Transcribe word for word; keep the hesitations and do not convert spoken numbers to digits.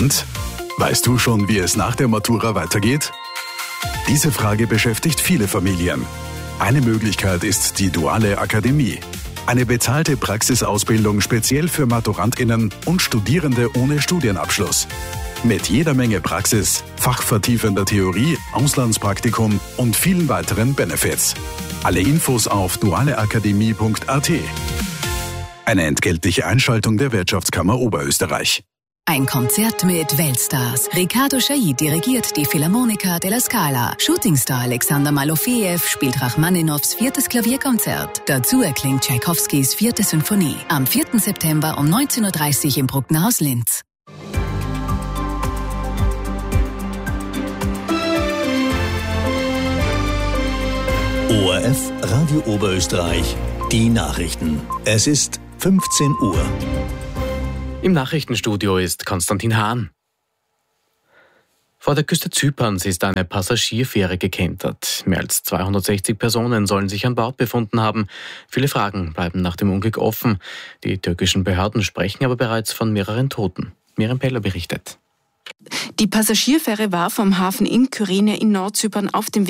Und? Weißt du schon, wie es nach der Matura weitergeht? Diese Frage beschäftigt viele Familien. Eine Möglichkeit ist die Duale Akademie. Eine bezahlte Praxisausbildung speziell für MaturantInnen und Studierende ohne Studienabschluss. Mit jeder Menge Praxis, fachvertiefender Theorie, Auslandspraktikum und vielen weiteren Benefits. Alle Infos auf dualeakademie punkt a t. Eine entgeltliche Einschaltung der Wirtschaftskammer Oberösterreich. Ein Konzert mit Weltstars. Riccardo Chailly dirigiert die Philharmonica della Scala. Shootingstar Alexander Malofejew spielt Rachmaninows viertes Klavierkonzert. Dazu erklingt Tschaikowskis vierte Symphonie. Am vierten September um neunzehn Uhr dreißig im Brucknerhaus Linz. O R F Radio Oberösterreich, die Nachrichten. Es ist fünfzehn Uhr. Im Nachrichtenstudio ist Konstantin Hahn. Vor der Küste Zyperns ist eine Passagierfähre gekentert. Mehr als zweihundertsechzig Personen sollen sich an Bord befunden haben. Viele Fragen bleiben nach dem Unglück offen. Die türkischen Behörden sprechen aber bereits von mehreren Toten. Miriam Peller berichtet. Die Passagierfähre war vom Hafen in Kyrene in Nordzypern auf dem Weg